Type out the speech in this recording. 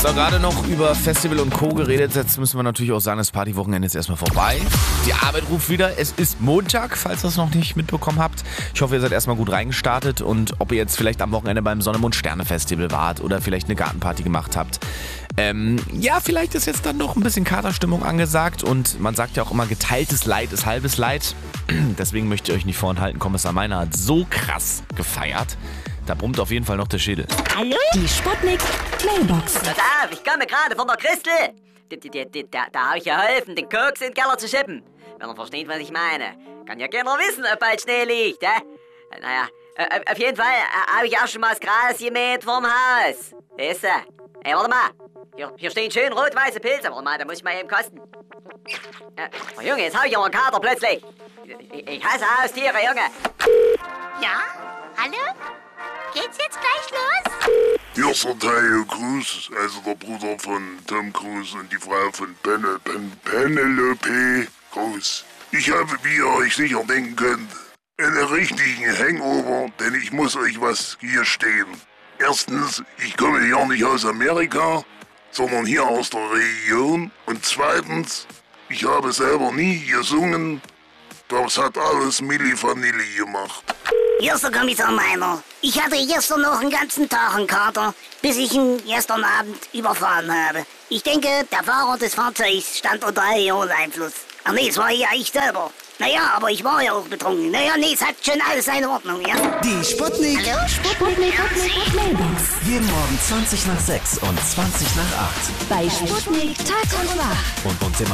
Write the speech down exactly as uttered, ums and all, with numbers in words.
So, gerade noch über Festival und Co. geredet. Jetzt müssen wir natürlich auch sagen, das Partywochenende ist erstmal vorbei. Die Arbeit ruft wieder. Es ist Montag, falls ihr es noch nicht mitbekommen habt. Ich hoffe, ihr seid erstmal gut reingestartet und ob ihr jetzt vielleicht am Wochenende beim Sonne, Mond, Sterne Festival wart oder vielleicht eine Gartenparty gemacht habt. Ähm, ja, vielleicht ist jetzt dann noch ein bisschen Katerstimmung angesagt und man sagt ja auch immer, geteiltes Leid ist halbes Leid. Deswegen möchte ich euch nicht vorenthalten, Kommissar Meiner hat so krass gefeiert. Da brummt auf jeden Fall noch der Schädel. Hallo? Die Sputnik Mailbox. Pass auf, ich komme gerade von der Christel. Die, die, die, die, da da habe ich geholfen, den Koks in den Keller zu schippen. Wenn ihr versteht, was ich meine. Kann ja keiner wissen, ob bald Schnee liegt, hä? Naja, äh, auf jeden Fall äh, habe ich auch schon mal das Gras gemäht vorm Haus. Weißt du? Ey, warte mal. Hier, hier stehen schön rot-weiße Pilze. Warte mal, da muss ich mal eben kosten. Äh, oh Junge, jetzt habe ich aber einen Kater plötzlich. Ich, ich hasse Haustiere, Junge. Ja? Hallo? Geht's jetzt gleich los? Hier ist der Tayo Cruz, also der Bruder von Tom Cruise und die Frau von Pen Pen Penelope Cruz. Ich habe, wie ihr euch sicher denken könnt, einen richtigen Hangover, denn ich muss euch was hier stehen. Erstens, ich komme hier nicht aus Amerika, sondern hier aus der Region. Und zweitens, ich habe selber nie gesungen, das hat alles Milli Vanilli gemacht. Hier ist der Kommissar Meiner. Ich hatte gestern noch einen ganzen Tag einen Kater, bis ich ihn gestern Abend überfahren habe. Ich denke, der Fahrer des Fahrzeugs stand unter Alkoholeinfluss. Ach nee, es war ja ich selber. Naja, aber ich war ja auch betrunken. Naja, nee, es hat schon alles seine Ordnung, ja? Die Sputnik. Hallo, Sputnik Mailbox. Jeden Morgen zwanzig nach sechs und zwanzig nach acht. Bei Sputnik Tag und Nacht. Und uns immer